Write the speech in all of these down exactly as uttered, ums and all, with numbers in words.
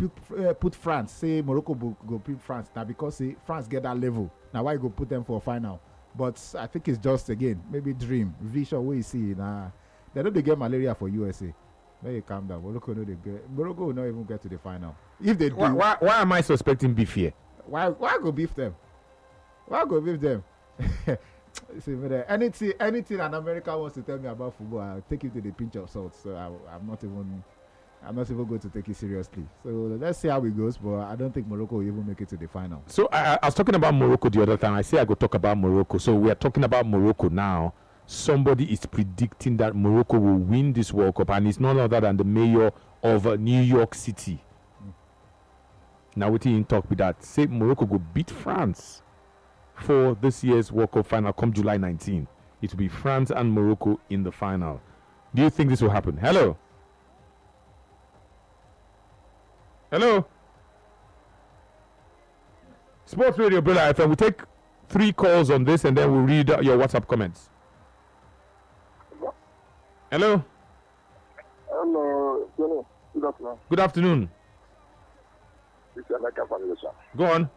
put, uh, put France, say Morocco go, go put France now because say France get that level. Now why you go put them for a final? But I think it's just again maybe dream vision where you see nah they don't they get malaria for U S A. Let you calm down. Morocco no they get Morocco will not even get to the final. If they do, why why, why am I suspecting beef here? Why why go beef them? Why go beef them? See, but anything anything an American wants to tell me about football, I'll take it to the pinch of salt. So I, I'm not even I'm not even going to take it seriously. So let's see how it goes. But I don't think Morocco will even make it to the final. So I, I was talking about Morocco the other time. I say I go talk about Morocco. So we are talking about Morocco now. Somebody is predicting that Morocco will win this World Cup, and it's none other than the mayor of uh, New York City. Mm. Now we in talk with that. Say Morocco will beat France for this year's World Cup final come July nineteenth. It will be France and Morocco in the final. Do you think this will happen? Hello? Hello? Sports Radio Bella F M. We take three calls on this and then we'll read uh, your WhatsApp comments. Hello? Hello. Good afternoon. Good afternoon. It's Emeka from Yosha. Go on.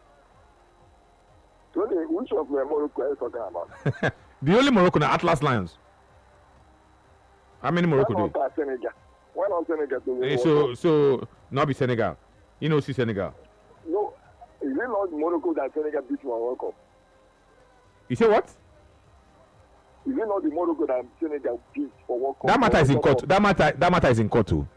Tony, which of the Morocco are you talking about? The only Morocco, the Atlas Lions. How many Morocco do Why you? not Senegal? Why not Senegal to win Eh, World so, Cup? so, not be Senegal. You know, see Senegal. No, is it not Morocco that Senegal beat for World Cup? You say what? Is it not the Morocco that Senegal beat for World Cup? That matter is in World court. Cup? That matter, that matter is in court too.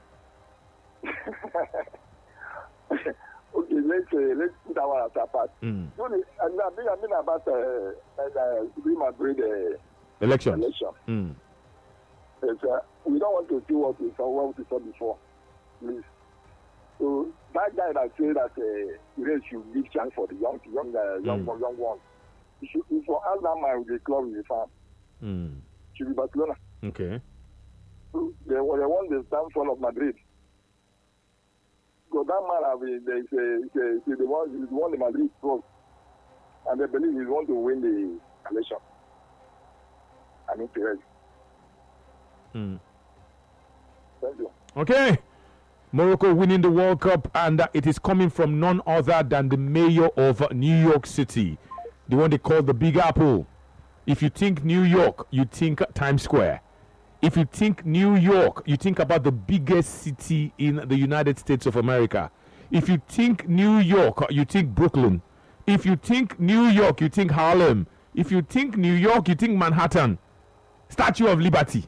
Okay, let's uh, let's put that one apart. Mm. Tony, I mean, I mean, I mean about uh, uh, Real Madrid uh, Elections. election. Mm. It's, uh, we don't want to see what we saw, what we saw before, please. So that guy that said that uh, they should give chance for the young, young, uh, young, Mm. young ones. He should, he for ask that man with the club in the farm. Mm. Should be Barcelona. Okay. So they, they won the downfall of Madrid. So that man, have been, they say, say, say they won, he won the Madrid first, and they believe he's going to win the election. I mean, Perez. Mm. Thank you. Okay. Morocco winning the World Cup, and uh, it is coming from none other than the mayor of uh, New York City, the one they call the Big Apple. If you think New York, you think Times Square. If you think New York, you think about the biggest city in the United States of America. If you think New York, you think Brooklyn. If you think New York, you think Harlem. If you think New York, you think Manhattan. Statue of Liberty.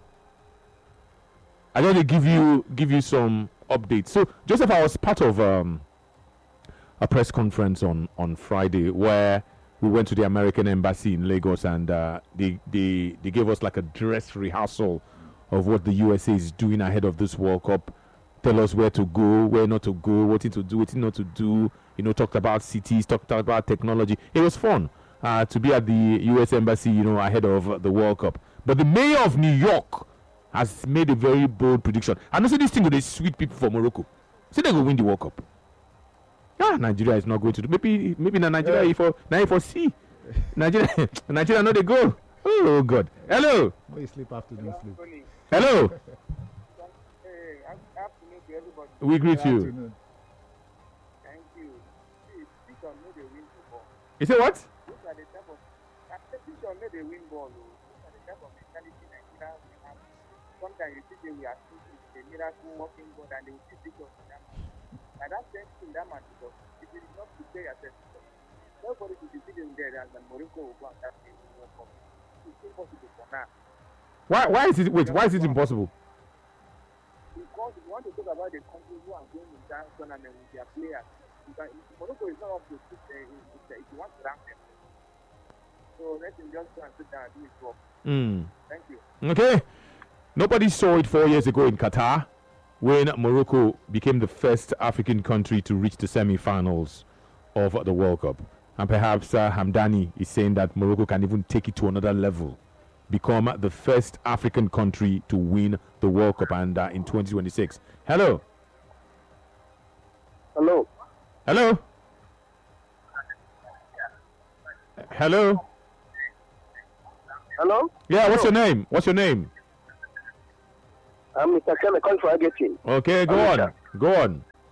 I want to give you give you some updates. So, Joseph, I was part of um, a press conference on, on Friday where we went to the American Embassy in Lagos, and uh, they, they they gave us like a dress rehearsal of what the U S A is doing ahead of this World Cup. Tell us where to go, where not to go, what to do, what not to do. You know, talked about cities, talked about technology. It was fun uh, to be at the U S Embassy, you know, ahead of the World Cup. But the mayor of New York has made a very bold prediction. And also this thing with the sweet people for Morocco. So they will win the World Cup. Yeah, Nigeria is not going to do. Maybe maybe na Nigeria yeah. for now for C. Nigeria Nigeria know they go. Oh God. Hello. No, you sleep after no sleep. Hello. Hey, afternoon to everybody. We greet Good you. afternoon. Thank you. See, Vision know they win the ball. You say what? Those are the type of Vision know they win ball. Those are the type of mentality Nigeria we have. Sometimes you think they we are thinking it's a miracle working God and they will see Vision in that man. And that same thing that man because if you did not prepare yourself, nobody will be sitting there and Morocco will go and start playing World Cup. It's impossible for now. Why why is it wait, why is it impossible? Because if you want to talk about the countries who are going in that tournament with their players, you can, Morocco is not up to sit there if you want to rank them. So let him just go and sit down and do his work. Mm. Thank you. Okay. Nobody saw it four years ago in Qatar when Morocco became the first African country to reach the semi-finals of the World Cup. And perhaps uh, Hamdani is saying that Morocco can even take it to another level, become the first African country to win the World Cup, and uh, in twenty twenty-six. Hello. Hello. Hello. Hello. Hello. Yeah, what's Hello. your name? What's your name? I'm Mister Kele calling for Agetin. Okay, go Hello, on. sir. Go on.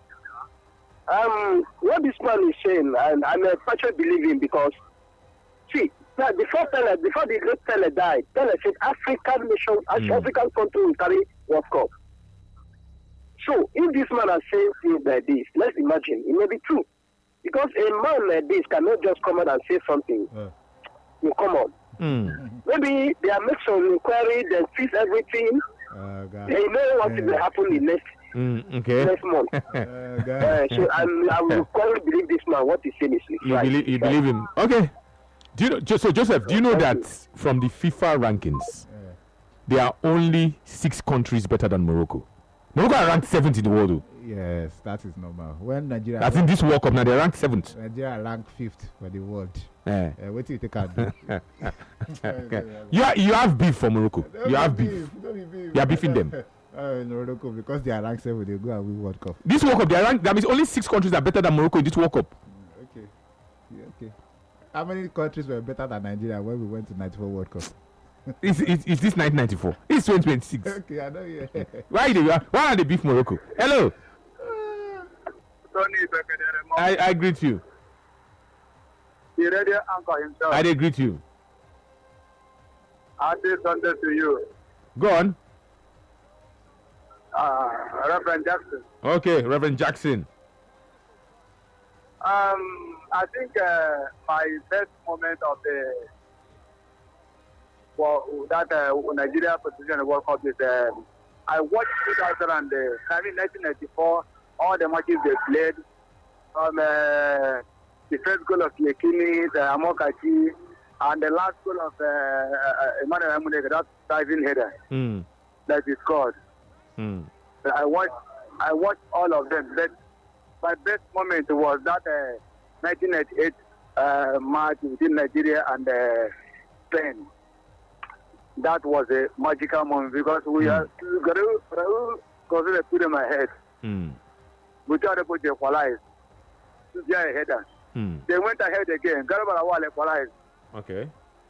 Um, what this man is saying, and I'm a partial believing because, see, now before Pele, before the great Pele died, Pele said African nation, Mm. African country will carry World Cup. So if this man has said things like this, let's imagine it may be true, because a man like this cannot just come out and say something. Uh. You come on. Mm. Maybe they are make some inquiry, then fix everything. Uh, God. They know what will happen in next Mm. Okay. next month. Uh, Uh, God. so I'm, I will quite believe this man. What he's saying is You right. believe you believe him? Okay. Do you know? Jo- So Joseph, do you know that from the FIFA rankings, Yeah. there are only six countries better than Morocco? Morocco are ranked seventh in the world. Though. Yes, that is normal. When Nigeria, That's in this World Cup now. They're ranked seventh. Nigeria ranked fifth for the world. Eh. Uh, what do you think I do? Okay. You are, you have beef for Morocco. You have beef. You are beefing them. Uh, Morocco, because they are ranked seven, they go and win World Cup. This World Cup, they are ranked. That means only six countries are better than Morocco in this World Cup. Okay. Yeah, okay. How many countries were better than Nigeria when we went to ninety-four World Cup? Is is is this nineteen ninety-four? It's twenty twenty-six. Okay, I know. Yeah. Why they why are they beef Morocco? Hello, Tony Bekedere, I I greet you. the radio anchor himself. I dey greet you. Happy Sunday to you, Go on. uh, Reverend Jackson. Okay, Reverend Jackson. Um, I think uh, my best moment of the for that uh, Nigeria position in the World Cup is uh, I watched two thousand and uh, I mean nineteen ninety-four, all the matches they played from uh, the first goal of Yekini, the Amokachi, and the last goal of uh, uh, Emmanuel Amuneke, that diving header Mm. that he scored. Mm. I watched I watched all of them. But my best moment was that uh, nineteen ninety-eight uh, match between Nigeria and uh, Spain. That was a magical moment because we Mm. are going to put in my head. Mm. We tried to put the equalize. They are ahead. Mm. They went ahead again. Garabala equalized. Okay.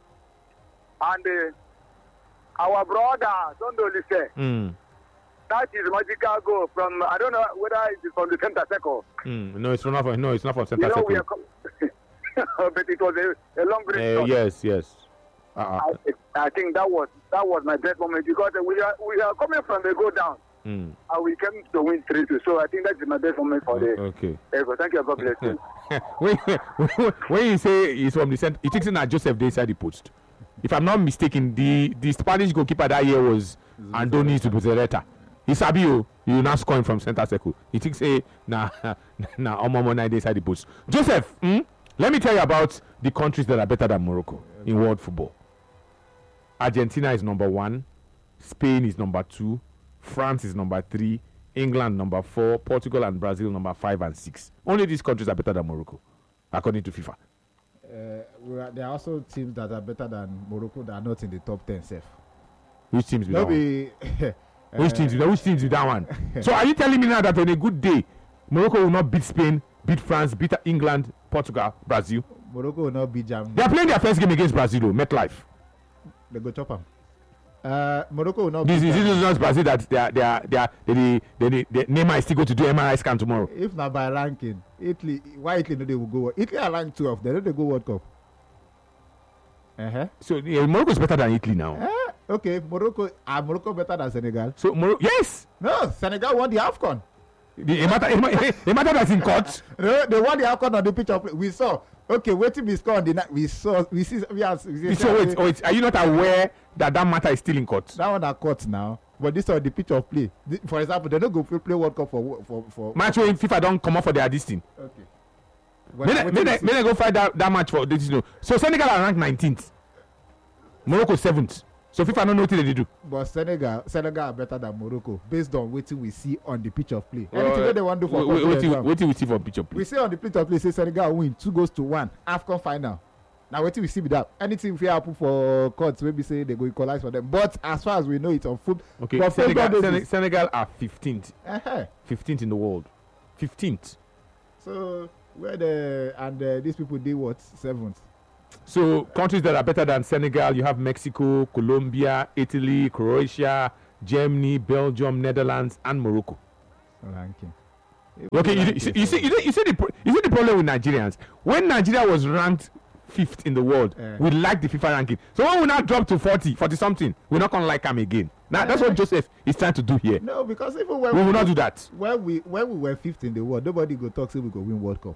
And uh, our brother, Sondo Lise, Mm. that is magical goal from, I don't know whether it is from the center circle. Mm. No, it's not from no, it's not from center You know, we circle. are com- but it was a, a long range Uh, shot. yes, yes. Uh-uh. I, I think that was that was my best moment because we are we are coming from the go down Mm. and we came to win three two. So I think that's my best moment for the. Okay. Echo. Thank you. God bless you. when, when, when you say it's from the center, it takes in at Joseph Day inside the post. If I'm not mistaken, the, the Spanish goalkeeper that year was Andoni Zubizarreta. He sabi you, you now scoring from center circle. He thinks, hey, nah, nah, Omomo nine inside the post. Joseph, hmm? Let me tell you about the countries that are better than Morocco in world football. Argentina is number one, Spain is number two, France is number three, England number four, Portugal and Brazil number five and six. Only these countries are better than Morocco, according to FIFA. Uh, we are, there are also teams that are better than Morocco that are not in the top ten. Safe. Which teams do No that one? be. Which teams do that? Which teams do that one? So are you telling me now that on a good day, Morocco will not beat Spain, beat France, beat England, Portugal, Brazil? Morocco will not beat Jam. They are playing their first game against Brazil, though, MetLife. They go chop 'em. Uh, Morocco will not This beat is Jam. this is not Brazil that they are they are they are they, they, they, they, they Neymar is still going to do M R I scan tomorrow. If not by ranking, Italy. Why Italy no they will go? Italy are ranked twelve. They know they go World Cup. Uh huh. So yeah, Morocco is better than Italy now. Eh, okay, Morocco. Are Morocco better than Senegal? So Morocco, yes, No, Senegal won the AFCON. the, a matter a, matter- a matter that's in court. No, they won the AFCON on the pitch of play. We saw. Okay, waiting we score on the night. We saw. We see. We have. We see, So wait, wait, are you not aware that that matter is still in court? that one are caught now. But this on the pitch of play. The, for example, they don't go play, play World Cup for for for. Match when FIFA don't come up for their this thing. Okay. Well, May now they, wetin may we they, see- may they go fight that, that match for this? You know. So Senegal are ranked nineteenth, Morocco seventh. So FIFA don't know what they do. But Senegal, Senegal are better than Morocco based on what we see on the pitch of play. Anything wey they want to do for wait, country wait, as wait, well. wait till we see for picture, We please. say on the pitch of play say Senegal win two goals to one AFCON final. Now wetin we see with that? Anything fit happen for courts wey be say they go equalize for them. But as far as we know it on foot. Okay, for Senegal, football Sene- basis- Senegal are fifteenth, Uh-huh. fifteenth in the world, fifteenth. So where the and uh, these people did what seventh. So countries that are better than Senegal, you have Mexico, Colombia, Italy, Croatia, Germany, Belgium, Netherlands, and Morocco. Ranking. Okay, you, you, see, you see, you see, you see the pro- you see the problem with Nigerians. When Nigeria was ranked fifth in the world, Eh. we liked the FIFA ranking. So when we now drop to forty, forty something, we're not gonna like him again. Now that's what Joseph is trying to do here. No, because even when We will not do that. When we when we were fifth in the world, nobody go talk say we go win World Cup.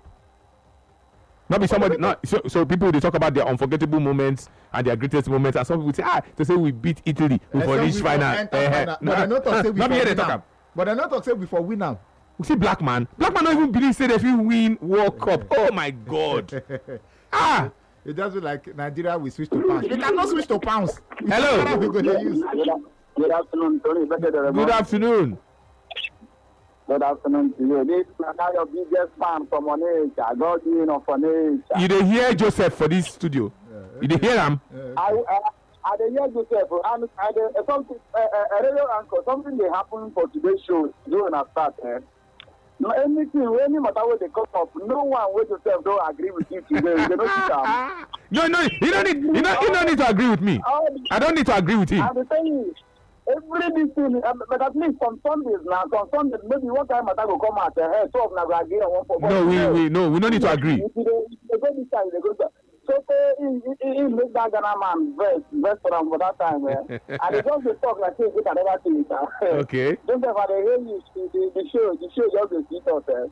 Not be somebody. Not so. So people they talk about their unforgettable moments and their greatest moments, and some people say, ah, they say we beat Italy we Eh, for some reach we for final. enter Eh, eh. final. But I not talk say we Not for be here they win talk am. am. But I not talk say we for win am. You see, black man, black man don't even believe say they will win World Cup. Oh my God. Ah, It just be like Nigeria we switch to pounds. We cannot switch to pounds. Hello. What are we gonna use? Good afternoon, Tony. good afternoon. Good afternoon to you. This is now your biggest fan from Onitsha. God, you know, from Onitsha. You dey hear Joseph for this studio. You dey hear him. I, I, I dey hear Joseph, and I dey, uh, something, uh, uh, a radio anchor, something dey happen for today's show during our start. Eh? No, anything, any matter where they come up, no one wey Joseph don't agree with you today. They don't sit down. No, no, you don't need. You don't, you don't need to agree with me. All I don't need to agree with him. I'm telling you, every this thing, um, but at least some Sundays now, some Sundays, maybe one time matter will come out, uh, hey, twelve now go agree on one for No, we, we, no, we don't need to agree. If you dey- if you go this time, they go to- so say he, he, he make that Ghana man vex, vex for am for that time, eh? And he just dey talk like say he can never see it. eh? Okay. Joseph, I dey hear you, the, the, the show, the show just dey sweet us, eh?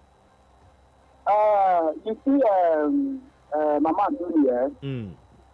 Uh, you see, um, uh, Mama Antoni, eh? Mm.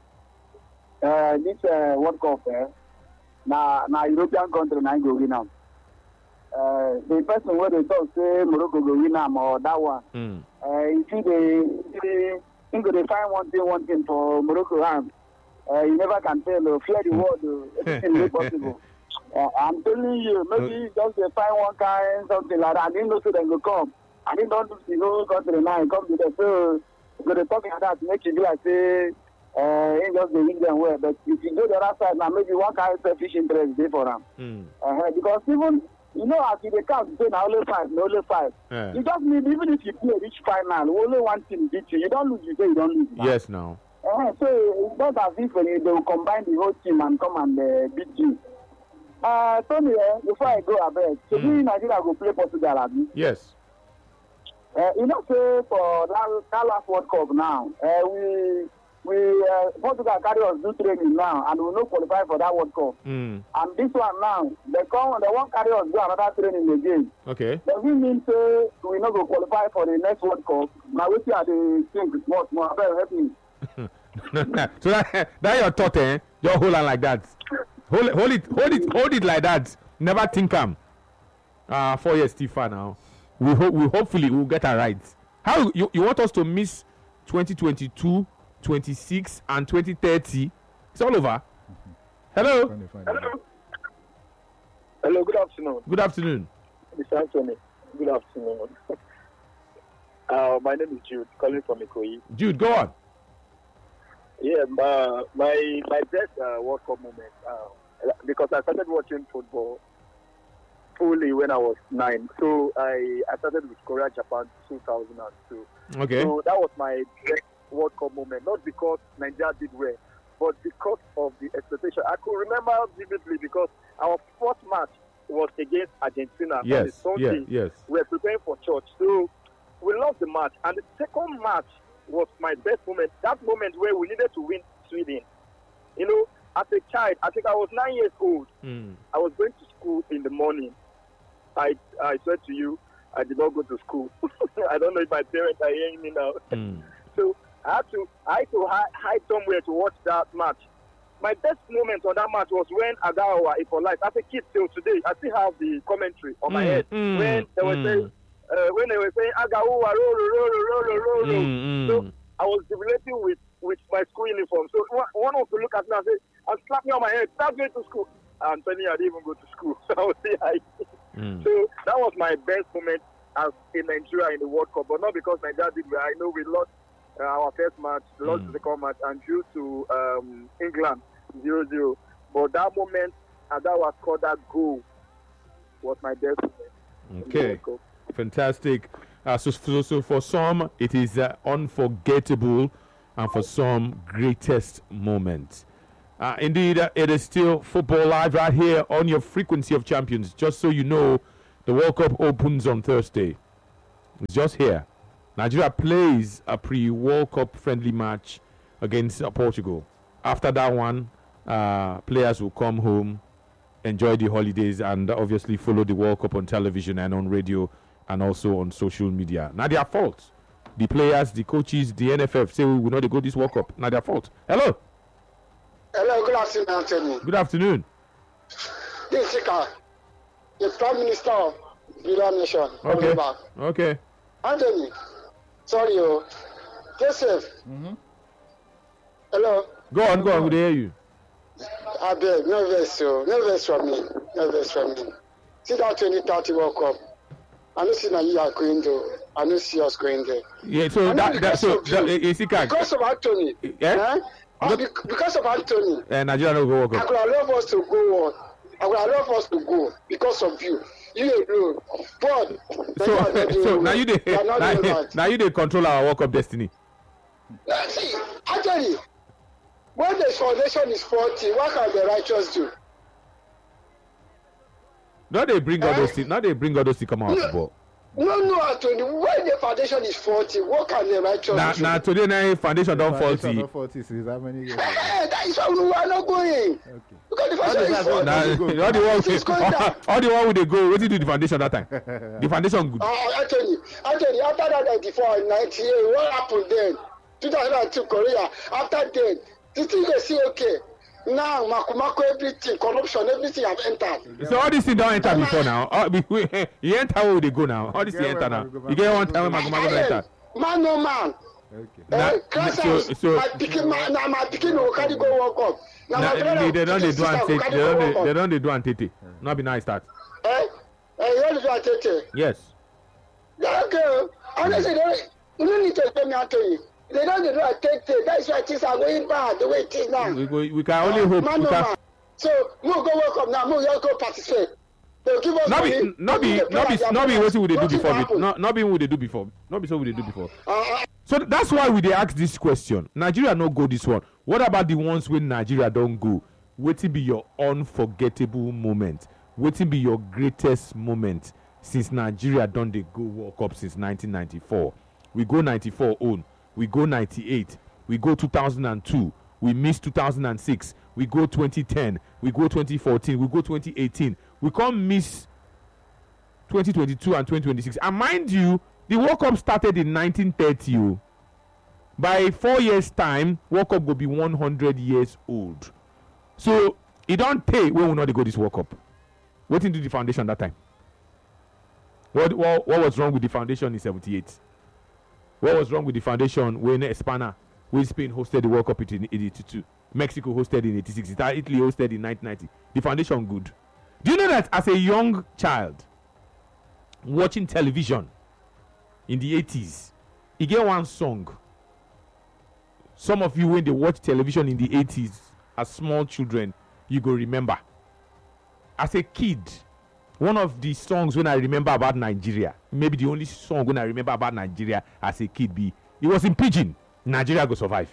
Uh, this uh, World Cup, eh? Na na European country na im go win am. Uh, the person wey dey talk say Morocco go win am or that one, Mm. uh, you see the him go dey find one thing one thing for Morocco hand. Uh, you never can tell o, fear the world o, everything dey possible. Uh, I'm telling you, maybe he just dey find one kind something like that, and he know say dem go come. And he don do the whole country now, he come to there, so he go dey talk like that, make e be like say uh, he just dey read them well. But if you go the other side now, maybe one kind selfish interest dey for am. Mm. Uh, because even, you know, as you dey count, say na only five, na only five. Yeah. You just need, even if you play reach final, only one team beat you. You don't lose, you say you don't lose. now. Yes, now. Uh, so it's not as if uh, they will combine the whole team and come and uh, beat you. Uh, Tony, uh, before I go abeg, so Mm. mm. Nigeria go play Portugal, abi? Yes. Uh, you know, say for that, that last World Cup now, uh, we we uh, Portugal carry us do training now, and we no qualify for that World Cup. Mm. And this one now, they come, they won't carry us do another training again. Okay. Does it mean say we no go qualify for the next World Cup? Now wetin I dey think small small, abeg help me. So that, that your thought, eh? Just hold on like that. Hold it, hold it, hold it, hold it like that. Never think am. Ah, uh, four years still far now. We hope, we hopefully will get it right. How you, you want us to miss twenty twenty-two, twenty-six, and twenty thirty? It's all over. Hello. Funny, funny. Hello. Hello, good afternoon. Good afternoon. Mister Anthony. Good afternoon. uh, my name is Jude, calling from Ikoyi. Jude, go on. Yeah, uh, my my best uh, World Cup moment, uh, because I started watching football fully when I was nine. So I, I started with Korea, Japan, two thousand two. Okay. So that was my best World Cup moment, not because Nigeria did well, but because of the expectation. I could remember vividly because our first match was against Argentina. Yes. On the Yeah. Sunday. Yes. We were preparing for church. So we lost the match. And the second match was my best moment. That moment where we needed to win Sweden. You know, as a child, I think I was nine years old. Mm. I was going to school in the morning. I I said to you, I did not go to school. I don't know if my parents are hearing me now. Mm. So I had to I had to hide, hide somewhere to watch that match. My best moment on that match was when Agawa is for life. As a kid till today, I still have the commentary on my Mm, head mm, when they were mm. saying uh, when they were saying Agawa roll roll roll roll roll. Mm, So mm. I was debating with with my school uniform. So one, one of them look at me and say, and slap me on my head, start going to school. I'm telling you, I didn't even go to school. So I was say hi. Mm. So that was my best moment as in Nigeria in the World Cup, but not because Nigeria did well. I know we lost uh, our first match, lost Mm. the second match, and drew to um, England zero zero. But that moment, Agawa scored that goal, was my best moment. in the Okay. World Cup. Fantastic. Uh, so, so, so for some, it is uh, unforgettable, and for some, greatest moment. Uh, indeed, uh, it is still Football Live right here on your frequency of champions. Just so you know, the World Cup opens on Thursday. It's just here. Nigeria plays a pre-World Cup friendly match against uh, Portugal. After that one, uh, players will come home, enjoy the holidays, and obviously follow the World Cup on television and on radio and also on social media. Not their fault. The players, the coaches, the N F F say we will not go this World Cup. Not their fault. Hello. Hello, good afternoon, Anthony. Good afternoon. This is Sika, the Prime Minister of the United Nation. Okay. Okay. Anthony, sorry, oh. Joseph. Mm-hmm. Hello. Go on, go on. We hear you. I beg, no verse, oh. No verse from me. No verse from me. See that twenty thirty World Cup. I don't see Nigeria going there. I don't see us going there. Yeah, so that, that so that, uh, Sika. Because of Anthony. Yeah. Eh? Uh, because of Anthony. Uh, Nigeria no go World Cup. I could allow us to go on. I would allow us to go because of you. You alone. But so, so now you the now, right. now you the control our World Cup destiny. Uh, see, actually, when the foundation is faulty, what can the righteous do? Now they bring all eh? those things. Now they bring all those things come out no, of football. No, no, Anthony. When the foundation is faulty, what can the righteous now, do? Now today, now foundation don't faulty. Foundation don't faulty since how many years? Eh, that is why we are not going. Okay. Because the foundation is faulty. Now, all the one, It's going all, down. all the one with the go. What did you do the foundation that time? The foundation good. Uh, Anthony, Anthony, after that ninety-four and ninety-eight, what happened then? two thousand two Korea. After then, the thing they see okay. Now, Makumako, everything, corruption, everything have entered. So all these things don't enter before now. All, we, we, you enter where they go now. All these things enter now. You get one time when Makumako enter. Man, no man. Okay. Nah, Uh, so- so- my picking, my, now my picking will carry go walk up. Now Now, my brother, they, they don't they do and sister take. will carry They go don't walk they, they up. don't they do and take. Not be nice start. Eh? Eh, you want to do a tete? Yes. Yeah, okay. Honestly, they don't, you don't need to tell me, Anthony. They don't do a tete. That's why things are going bad the way it is now. We, we, we can only hope. Man, We no can, man. So, we go work up now. We just go participate. They'll give us not money. be not be They'll give not be us their not be players. what we they do Nothing before. happen. Not not be what they do before. Not be so we they do before. Uh, uh, So that's why we they ask this question. Nigeria no go this one. What about the ones when Nigeria don't go? Waiting be your unforgettable moment. Waiting be your greatest moment since Nigeria don't they go World Cup since nineteen ninety-four. We go ninety-four own. We go ninety-eight. We go two thousand two. We miss two thousand six. We go twenty ten. We go twenty fourteen. We go twenty eighteen. We can't miss twenty twenty-two and twenty twenty-six. And mind you, the World Cup started in nineteen thirty. Oh. By four years' time, World Cup will be one hundred years old. So it don't pay when we not go this World Cup. What did the foundation that time? What, what what was wrong with the foundation in seventy-eight? What was wrong with the foundation when Espana, when Spain hosted the World Cup in eighty-two? Mexico hosted in eighty-six. Italy hosted in nineteen ninety. The foundation good. Do you know that as a young child watching television in the eighties, you get one song. Some of you, when they watch television in the eighties as small children, you go remember. As a kid, one of the songs when I remember about Nigeria, maybe the only song when I remember about Nigeria as a kid, be it was in Pidgin. Nigeria go survive.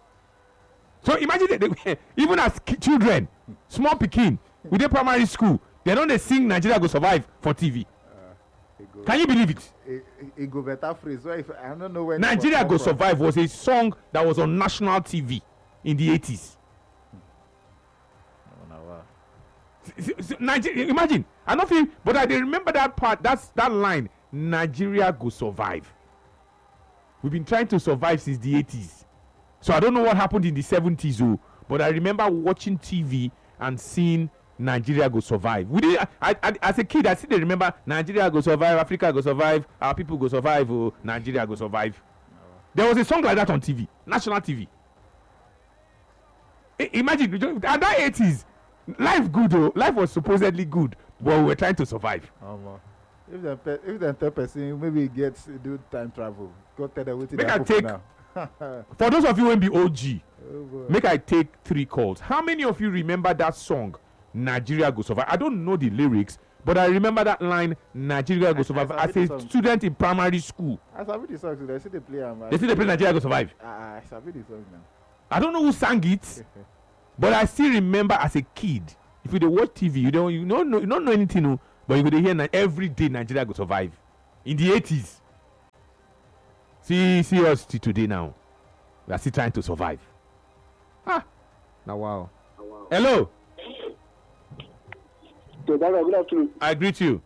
So imagine that they, even as ki- children, small pikin, with their primary school, they don't they sing Nigeria go survive for T V. It go, Can you believe it? it, it, it go better phrase. So if I don't know when Nigeria it go was come from. survive was a song that was on national T V in the eighties. Oh, no, wow. S- s- s- Nigeria, imagine. I don't feel, but I dey remember that part. That's that line. Nigeria go survive. We've been trying to survive since the eighties. So I don't know what happened in the seventies, oh, but I remember watching T V and seeing Nigeria go survive. We did, I, I, as a kid, I still dey remember Nigeria go survive, Africa go survive, our people go survive, oh, Nigeria go survive. There was a song like that on T V, national T V. I, imagine, at that eighties, life good, oh, life was supposedly good, but we were trying to survive. Um, uh, if the pe- if the third person maybe he gets do time travel, go tell them what Make I take- now. For those of you who be O G, Oh, boy. make I take three calls. How many of you remember that song, Nigeria Go Survive? I don't know the lyrics, but I remember that line, Nigeria Go I- Survive, I as sabi a the song. student in primary school. I sabi the song today. I see they play am. They still dey play Nigeria Go Survive. Ah, I sabi the song now. I don't know who sang it, but I still remember as a kid. If you dey watch T V, you don't you don't know you don't know anything, no, but you go dey hear na every day Nigeria Go Survive in the eighties. See, see us t- today now. We are still trying to survive. Ah, now wow. Hello. So, Dada, good afternoon. I greet you.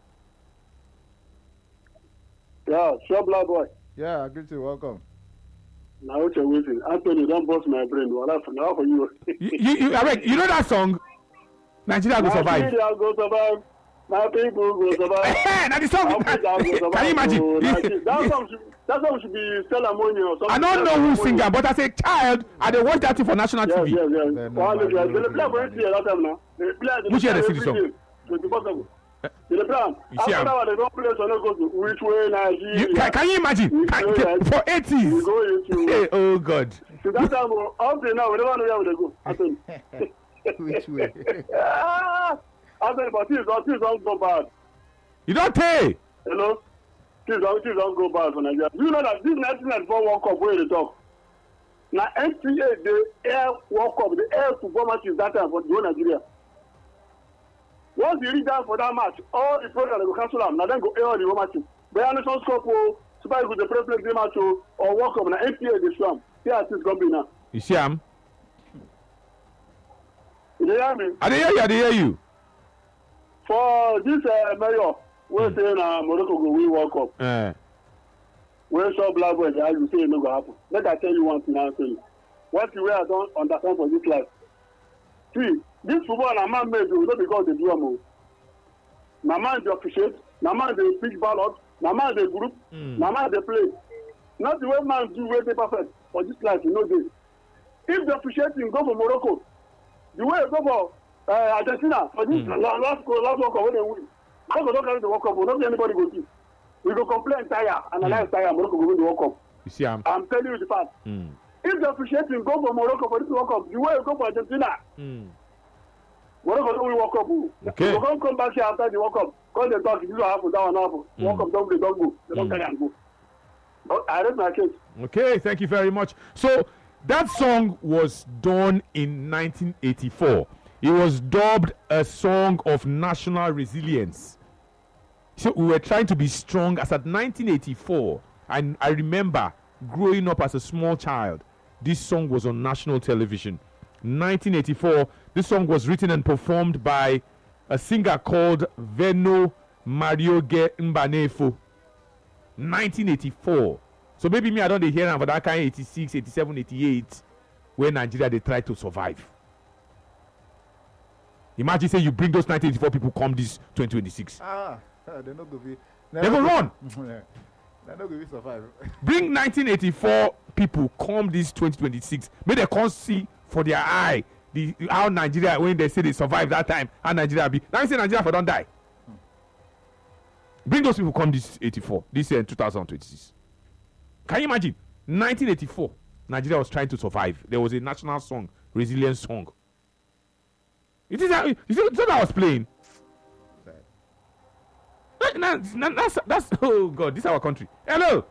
Yeah, sure, blood boy. Yeah, I greet you. Welcome. Now, what you're waiting. Anthony, don't bust my brain. Well, that's now for you. you, you, you, Abeg, you know that song? Nigeria will survive. Nigeria will survive. My people will survive. Now the song. Can you imagine? That song should, that song should be Stella Money or something. I don't know who sing that, but as a child, I dey watch that thing for national yes, T V. Yes, yes, They yes. know Well, my they name, play for it here that time now. They play. They Which year play they sing the every song? day. twenty-four They play. You see, After that, they don't play, so they go to which way Nigeria. You, can, can you imagine? Can, Which way, can, for We eighties. go into. Hey, oh God. So that time, up till now, we never know where they go. Anthony. Which way? Ah! Anthony, but things don't, things don't go bad. You don't pay. Hello? Things don't, things don't go bad for Nigeria. Do you know that this nineteen ninety-four World Cup where they talk? Now, N C A, the air World Cup, the air football matches that time for the whole Nigeria. Once you reach down for that match, all the programs will cancel them. Now then go air all the whole matches. But I Nations Cup, Super Eagles, the President Day match, or World Cup, now N C A, they swam. Here it is going to be now. You see, am? You hear me? I dey hear you. I dey hear you. For this uh, mayor, we're saying uh, Morocco go win World Cup. Uh, We're sure black boys, as you say, it no go happen. Let I tell you one thing, I'll tell you. One thing I don't understand for this life. See, this football na man made, not because they do am. Na man dey appreciate, na man dey pitch ballot, na man dey group, Mm. na man dey play. Not the way man do wey dey perfect for this life, you know this. If they appreciate him, go for Morocco. The way you go for uh, Argentina for this Mm. la- last last World Cup when they win, Morocco don't carry the World Cup, but not anybody go see. We go complain tire, analyze Mm. tire, Morocco go win the World Cup. you see, am? I'm telling you the fact. Mm. If they appreciate him, go for Morocco for this World Cup. The way you go for Argentina, Mm. Morocco don't win World Cup. Okay. We don't come back here after the World Cup. Because they talk, this will happen, that will happen. Mm. World Cup don't, they don't go. They don't Mm. carry and go. But I read my case. Okay, thank you very much. So that song was done in nineteen eighty-four. It was dubbed a song of national resilience. So we were trying to be strong as at nineteen eighty-four. And I remember growing up as a small child, this song was on national television. nineteen eighty-four, this song was written and performed by a singer called Veno Marioge Mbanefo. nineteen eighty-four. So maybe me, I don't dey hear am for that kind eighty-six, eighty-seven, eighty-eight, where Nigeria they try to survive. Imagine say you bring those nineteen eighty-four people come this twenty twenty-six. Ah, they not go be. They go run. They not go be survive. Bring nineteen eighty-four people come this twenty twenty-six. Make they come see for their eye the how Nigeria when they say they survive that time, how Nigeria be. Now you say Nigeria for don't die. Bring those people come this eighty-four, this year in two thousand twenty-six. Can you imagine? nineteen eighty-four, Nigeria was trying to survive. There was a national song, resilience song. It is that, you see, it's what I was playing. That- that- that- that's, that's, oh God, this is our country. Hello,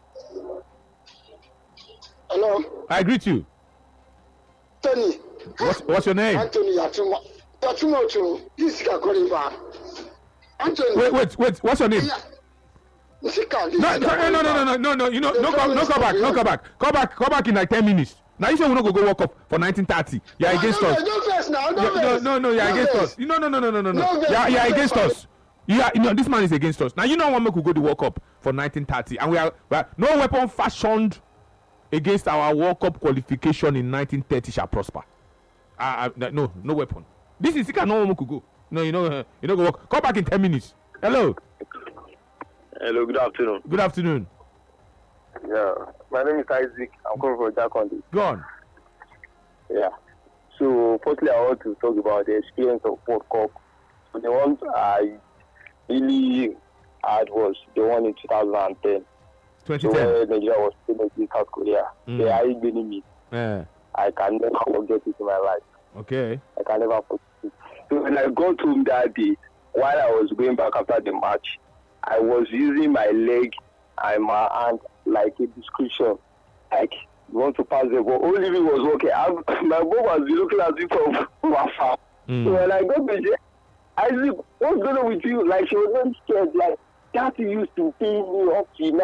Hello, I greet you. Tony. What's, what's your name? Anthony Yatuma. Yatuma Ocho. This is Kakoriba. Anthony. Wait, wait, wait. What's your name? Yeah. Nsika, this No, is no, no, no, no, no, no, no. You know, no, come, no, come back, no, come back, come back, come back in like ten minutes. Now you say we no go go walk up for nineteen thirty. You're against us. No vex now, no No, no, vex. no, no, you're No against vex. us. You no, no, no, no, no, no, no. No vex, You're, no you're vex, against Father. us. You are, you know, this man is against us. Now you know one make we go the World Cup for nineteen thirty, and we are, we are no weapon fashioned against our World Cup qualification in nineteen thirty shall prosper. Uh, uh, no, no weapon. This is no one could go. No, you know, uh, you know, go walk. Come back in ten minutes. Hello. Hello, good afternoon. Good afternoon. Yeah, my name is Isaac. I'm coming from Jacondi. Go on. Yeah. So, firstly, I want to talk about the experience of World Cup. So, the one I really had was the one in two thousand ten. twenty So, ten. where Nigeria was playing against South Korea. Mm. They are beating me. Yeah. I can never forget it in my life. Okay. I can never forget it. So, when I got home that day, while I was going back after the match, I was using my leg and my hand like a description. Like, you want to pass the ball. Only if it was okay. I, my ball was looking at it from from afar. Mm. So when I got to jail, I said, what's going on with you? Like, she was not scared. Like, that used to pay me up to now.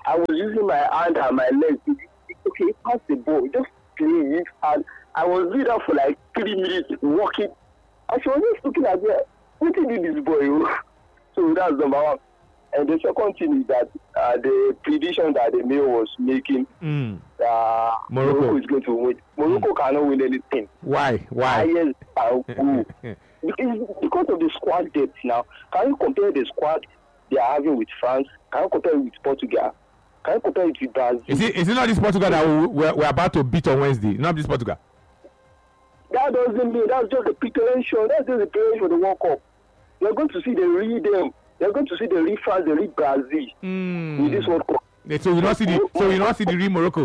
I was using my hand and my legs. Okay, pass the ball, just play it. And I was doing that for like three minutes, walking. And she was just looking at me, what did you do this boy? So that's number one. And the second thing is that uh, the prediction that the mayor was making, Mm. uh, Morocco. Morocco is going to win. Morocco cannot win anything. Why? Why? Highest and go. Because, because of the squad depth now. Can you compare the squad they are having with France? Can you compare it with Portugal? Can you compare it with Brazil? Is it is it not this Portugal that we, we're, we're about to beat on Wednesday? Not this Portugal. That doesn't mean that's just the preparation. That's just the preparation for the World Cup. You're going to see the real them. You're going to see the real France, the real Brazil Mm. in this World Cup. Eh, So you not see the so you not see the real Morocco.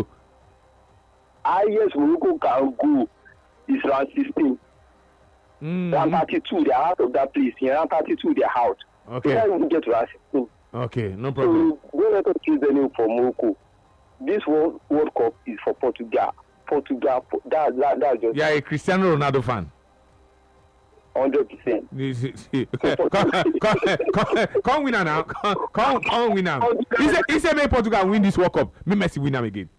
Highest Morocco can go is round sixteen. Mm. Round thirty-two, they're out of that place. In round thirty-two, they're out. They Okay. can't even get to round sixteen. Okay. No problem. So don't let us choose any hope for Morocco. This World, World Cup is for Portugal. Portugal, that, that, that's just You are a Cristiano Ronaldo fan. one hundred percent. This is- come, come, come, come win now. Come, come, come win now. He said, he said, make Portugal win this World Cup. Make Messi win them again.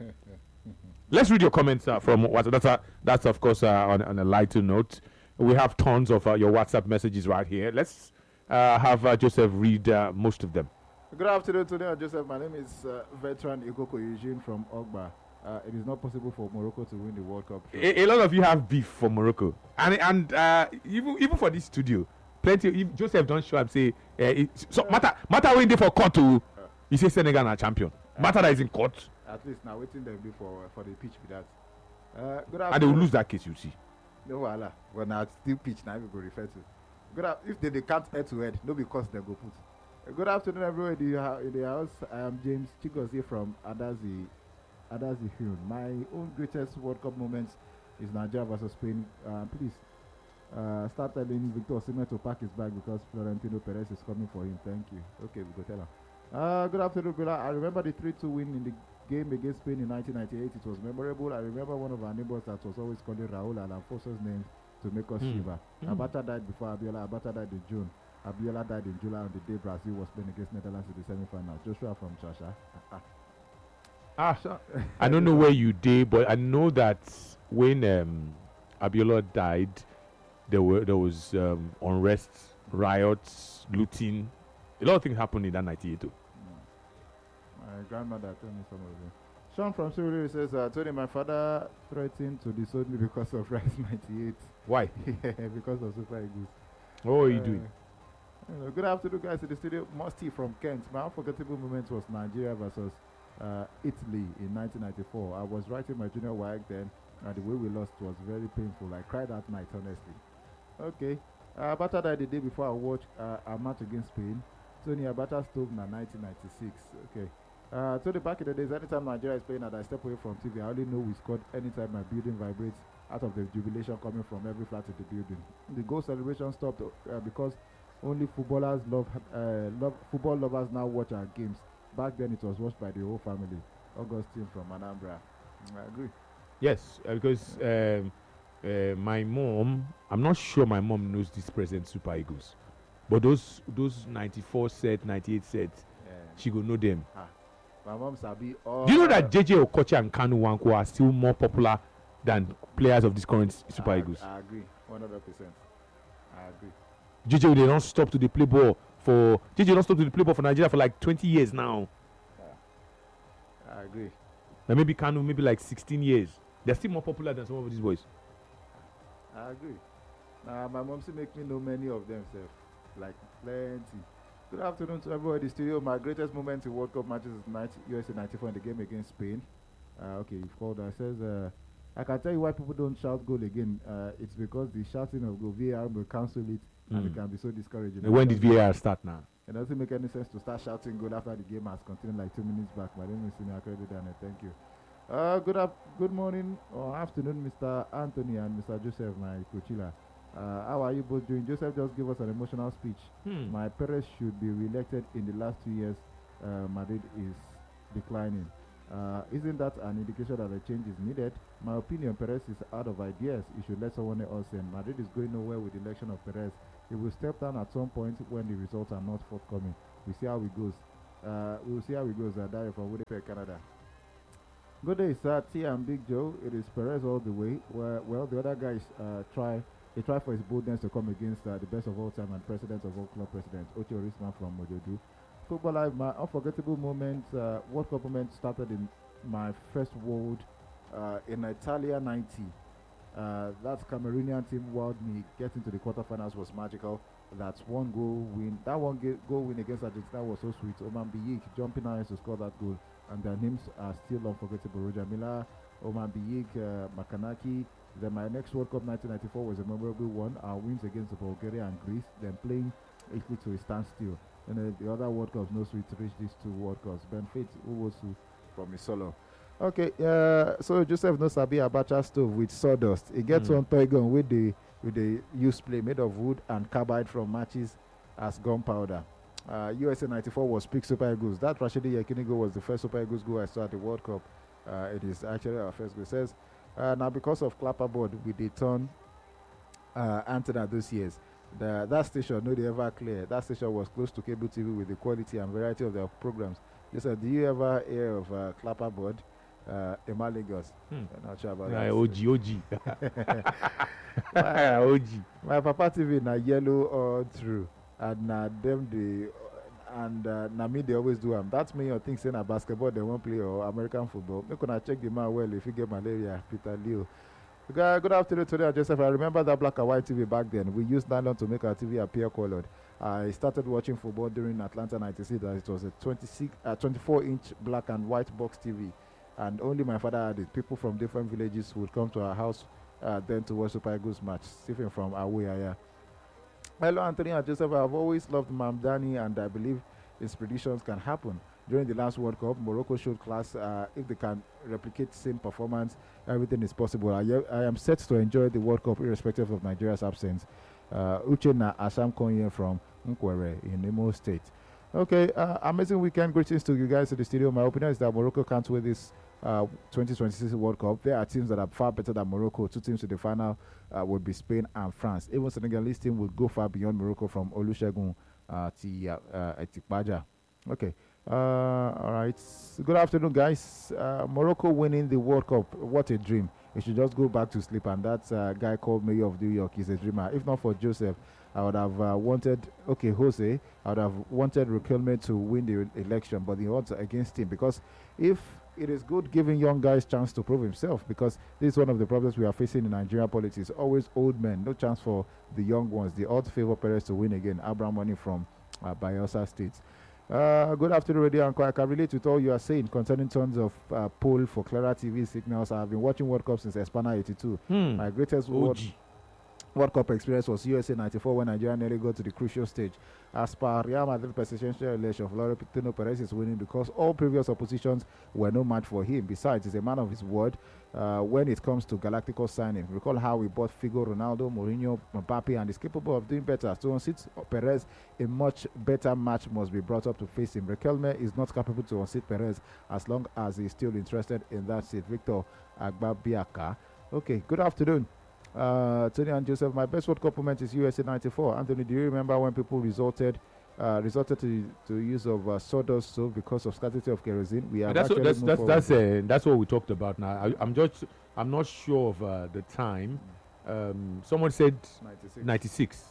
Let's read your comments uh, from WhatsApp. That's, uh, that's of course, uh, on, on a lighter note. We have tons of uh, your WhatsApp messages right here. Let's uh, have uh, Joseph read uh, most of them. Good afternoon, Tony and Joseph. My name is uh, veteran Ikoko Eugene from Ogba. Uh, it is not possible for Morocco to win the World Cup. A, a lot of you have beef for Morocco, and and uh, even even for this studio, plenty. If Joseph don't show up, say uh, it, so matter matter when they for court to, he say Senegal are champion. Matter that is in court, At least now waiting them before uh, for the pitch with that. Uh, good and they will afternoon. lose that case. You see. No wahala. But now still pitch now we go refer to. Good af- if they, they can't head to head, no because they go put. Uh, good afternoon, everyone in the, hou- in the house. I am James Chigozie from Adazi. Adazi Film. My own greatest World Cup moments is Nigeria versus Spain. Uh, please uh, start telling Victor Osimhen to pack his bag because Florentino Perez is coming for him. Thank you. Okay, we go tell him. Uh, good afternoon, Bella. I remember the three two win in the game against Spain in nineteen ninety-eight. It was memorable. I remember one of our neighbors that was always calling Raul and Alfonso's names to make us Mm. shiver. Mm. Abacha died before Abiola. Abacha died in June. Abiola died in July on the day Brazil was playing against Netherlands in the semi-final. Joshua from Chasha. Ah, ah. Ah, I don't know where you did, but I know that when um, Abiola died, there were there was um, unrest, riots, looting. A lot of things happened in that ninety-eight too. My grandmother told me some of them. Sean from Surrey says, uh, Tony, my father threatened to disown me because of Rice ninety-eight. Why? Yeah, because of Super Eagles. Oh, you Uh, do it. you know, good afternoon, guys, in the studio. Musty from Kent. My unforgettable moment was Nigeria versus uh, Italy in nineteen ninety-four. I was writing my junior work then, and the way we lost was very painful. I cried that night, honestly. Okay. Uh, Abata died the day before I watched uh, a match against Spain. Tony Abata stove na nineteen ninety-six. Okay. Uh, Tony, back in the days, anytime Nigeria is playing and I step away from T V, I only know we scored anytime my building vibrates out of the jubilation coming from every flat in the building. The goal celebration stopped uh, because only footballers love, uh, love football lovers now watch our games. Back then, it was watched by the whole family. Augustine from Anambra. I agree. Yes, uh, because um, uh, my mom, I'm not sure my mom knows this present Super Eagles, but those those ninety-four set, ninety-eight sets, Yeah. she go know them. My mom sabi all. Do you know that J J Okocha and Kanu Wanko are still more popular than players of this current Super I, Eagles? I agree, one hundred percent. I agree. J J, they don't stop to the play ball for J J don't stop to the play ball for Nigeria for like twenty years now. I agree. Now maybe Kanu, maybe like sixteen years. They're still more popular than some of these boys. I agree. Nah, my mom still make me know many of them, sef. Like plenty. Good afternoon to everybody in the studio. My greatest moment in World Cup matches is ninety, U S A ninety-four in the game against Spain. Uh, okay, you've called. It says, uh, I can tell you why people don't shout goal again. Uh, it's because the shouting of goal, V A R will cancel it, and it Mm. can be so discouraging. When did V A R start now? It doesn't make any sense to start shouting goal after the game has continued like two minutes back. My name is Senior Accredited, and thank you. Uh, good up, good morning or afternoon, Mister Anthony and Mister Joseph, my coachila. Uh, how are you both doing? Joseph just gave us an emotional speech. Hmm. My Perez should be re-elected in the last two years. Uh, Madrid is declining. Uh, isn't that an indication that a change is needed? My opinion, Perez is out of ideas. He should let someone else in. Madrid is going nowhere with the election of Perez. He will step down at some point when the results are not forthcoming. We see how it goes. Uh, we'll see how it goes. Uh, Dario from Winnipeg, Canada. Good day, sir. T and Big Joe. It is Perez all the way. Well, well the other guys uh, try. He tried for his boldness to come against uh, the best of all time and president of all club presidents, Ocho Risman from Mojodu. Football Live, my unforgettable moment, uh, World Cup moment started in my first world uh, in Italia ninety. Uh, that Cameroonian team wowed me. Getting to the quarterfinals was magical. That's one goal win. That one ge- goal win against Argentina was so sweet. Oman Biyik jumping out to score that goal, and their names are still unforgettable. Roger Miller, Oman Biyik, uh, Makanaki. Then my next World Cup nineteen ninety-four was a memorable one. Our wins against Bulgaria and Greece. Then playing Italy to a standstill. And uh, the other World Cups, no sweet to reach these two World Cups. Ben Fate, Uwosu from Isolo. Okay, uh, so Joseph no sabi abacha stove with sawdust. It gets Mm. one toy gun with the with the used play made of wood and carbide from matches as gunpowder. Uh, U S A ninety-four was peak Super Eagles. That Rashidi Yakini goal was the first Super Eagles goal I saw at the World Cup. Uh, it is actually our first goal. It says uh, now because of clapperboard with the turn uh, antenna those years. The, that station, no, they ever clear. That station was close to cable T V with the quality and variety of their programs. They said, do you ever hear of uh, clapperboard? Uh, Emma Lagos. Hmm. I'm not sure about Yeah, that. O G, O G. my, O G. my Papa T V na yellow all through, and na them they and uh, na me they always do them. That's me. You think saying a basketball they won't play or American football. Me gonna check the man well if you get malaria. Peter Leo. Good good afternoon today, Joseph. I remember that black and white T V back then. We used nylon to make our T V appear colored. I started watching football during Atlanta ninety-six. It was a twenty-six, uh, twenty-four inch black and white box T V, and only my father had it. People from different villages would come to our house uh, then to watch Super Eagles match. Stephen from Awuyaya. Hello, Anthony and Joseph. I've always loved Mamdani, and I believe his predictions can happen. During the last World Cup, Morocco showed class. Uh, if they can replicate same performance, everything is possible. I, I am set to enjoy the World Cup irrespective of Nigeria's absence. Uh, Uchenna Asam Konye from Nkwere in Imo State. Okay, uh, amazing weekend. Greetings to you guys at the studio. My opinion is that Morocco can't win this uh, twenty twenty-six World Cup. There are teams that are far better than Morocco. Two teams to the final uh, would be Spain and France. Even Senegalese team would go far beyond Morocco from Olusegun uh, to uh, Tikbaja. Okay. Uh, all right. Good afternoon, guys. Uh, Morocco winning the World Cup. What a dream. You should just go back to sleep. And that uh, guy called Mayor of New York is a dreamer. If not for Joseph, I would have uh, wanted, okay, Jose, I would have wanted Riquelme to win the election, but the odds are against him. Because if it is good giving young guys chance to prove himself, because this is one of the problems we are facing in Nigerian politics. Always old men, no chance for the young ones. The odds favor Perez to win again. Abraham Money from uh, Bayelsa State. Uh, good afternoon, Radio Anchor. I can relate with all you are saying concerning tons of uh, poll for Clara T V signals. I have been watching World Cup since Espana eighty-two. Hmm. My greatest O World, G. World Cup experience was U S A ninety-four when Nigeria nearly got to the crucial stage. As per Real Madrid presidential election, Florentino Perez is winning because all previous oppositions were no match for him. Besides, he's a man of his word uh, when it comes to Galacticos signing. Recall how we bought Figo, Ronaldo, Mourinho, Mbappe, and is capable of doing better. So, unseat Perez, a much better match must be brought up to face him. Riquelme is not capable to unseat Perez as long as he's still interested in that seat. Victor Agbabiaka. Okay, good afternoon. Uh, Tony and Joseph, my best World Cup moment is U S A ninety-four. Anthony, do you remember when people resorted uh, resorted to to use of uh, sawdust stove because of scarcity of kerosene? We have That's what, actually that's moved that's forward. that's, uh, that's what we talked about now. I, I'm just I'm not sure of uh, the time. Um, someone said ninety-six. ninety-six,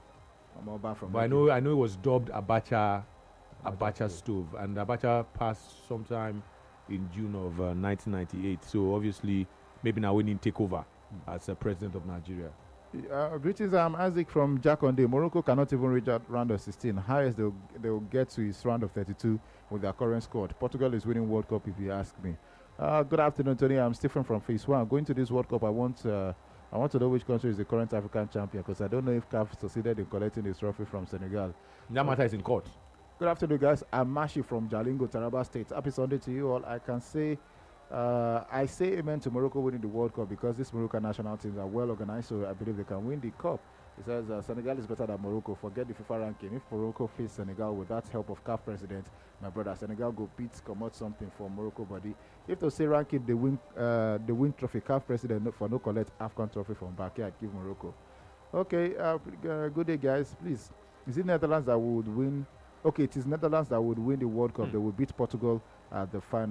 I'm all back from but I Nigeria. know I know it was dubbed Abacha Abacha Abacha stove. stove, and Abacha passed sometime in June of uh, nineteen ninety-eight. So obviously, maybe now we need to take over as a president of Nigeria. Uh, greetings, I'm Isaac from Jakonde. Morocco cannot even reach out round of sixteen. Highest they'll, they'll get to is round of thirty-two with their current squad. Portugal is winning World Cup if you ask me. Uh, good afternoon, Tony. I'm Stephen from Phase One. Going to this World Cup, I want uh, I want to know which country is the current African champion because I don't know if C A F succeeded in collecting this trophy from Senegal. That matter is in court. Good afternoon, guys. I'm Mashi from Jalingo, Taraba State. Happy Sunday to you all. I can say, uh, I say amen to Morocco winning the World Cup because these Moroccan national teams are well organized, so I believe they can win the cup. It says uh, Senegal is better than Morocco. Forget the FIFA ranking. If Morocco face Senegal with that help of C A F president, my brother, Senegal go beat, come out something for Morocco body. If they say ranking, they win, uh, they win trophy. C A F president no, for no collect AFCON trophy from backyard, give Morocco. Okay, uh, uh, good day, guys. Please, is it Netherlands that would win okay, it is Netherlands that would win the World Cup. Mm. They will beat Portugal at the final.